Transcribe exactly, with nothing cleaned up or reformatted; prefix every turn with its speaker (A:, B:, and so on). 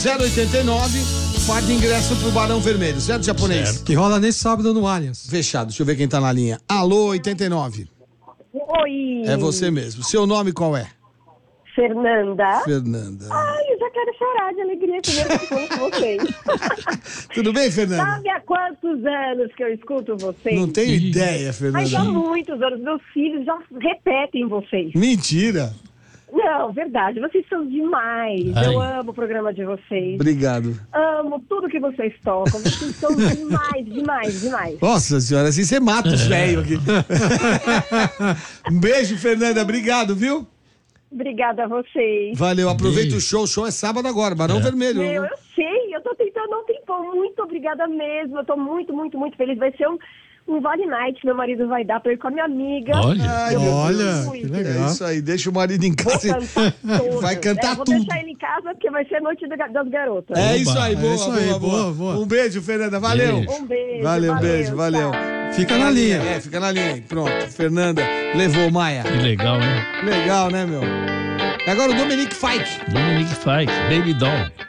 A: zero oitenta e nove, par de ingresso pro Barão Vermelho, certo, japonês?
B: Certo.
C: Que rola nesse sábado no Allianz.
A: Fechado, deixa eu ver quem tá na linha. Alô, oitenta e nove.
D: Oi.
A: É você mesmo. Seu nome qual é?
D: Fernanda.
A: Fernanda.
D: Ai, eu já quero chorar de alegria primeiro que escuto vocês.
A: Tudo bem, Fernanda?
D: Sabe há quantos anos que eu escuto vocês?
A: Não tenho
B: Ih.
A: ideia,
D: Mas há
A: Fernanda.
D: muitos anos. Meus filhos já repetem vocês.
A: Mentira.
D: Não, verdade. Vocês são demais.
B: Ai.
D: Eu amo o programa de vocês.
A: Obrigado.
D: Amo tudo que vocês tocam. Vocês são demais, demais, demais.
A: Nossa senhora, assim você mata os velhos aqui. Um beijo, Fernanda. Obrigado, viu?
D: Obrigada a vocês.
A: Valeu, aproveita
B: Beijo.
A: o show. O show é sábado agora, Barão
B: É.
A: Vermelho.
D: Meu, eu sei. Eu tô tentando não tempo. Muito obrigada mesmo. Eu tô muito, muito, muito feliz. Vai ser um, um Vale Night que meu marido vai dar pra ir com a minha amiga.
B: Olha.
A: Ai, meu
C: Olha,
A: Deus.
C: que
A: É
C: legal.
A: isso aí, deixa o marido em
D: Vou
A: casa.
D: cantar todas.
A: Vai cantar
D: é, vou
A: tudo.
D: deixar ele em casa porque vai ser a noite da- das garotas.
A: É
B: Oba,
A: isso aí,
C: é
A: boa,
C: isso
A: boa,
C: aí,
A: boa,
C: boa, boa.
A: Um beijo, Fernanda. Valeu.
B: Beijo.
D: Um beijo.
A: Valeu, beijo, valeu.
D: tchau.
C: Fica na linha.
A: É, fica na linha aí. Pronto, Fernanda levou Maia.
B: Que legal, hein?
A: Legal, né, meu? Agora o Dominique Fike.
B: Dominique Fike, Baby Doll.